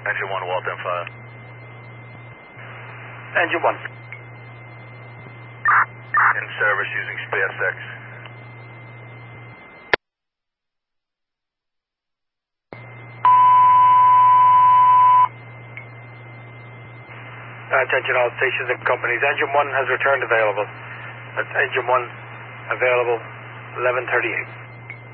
Engine 1, Walton 5. Engine 1. In service using SpaceX. Attention all stations and companies. Engine 1 has returned available. That's Engine 1 available 11:38.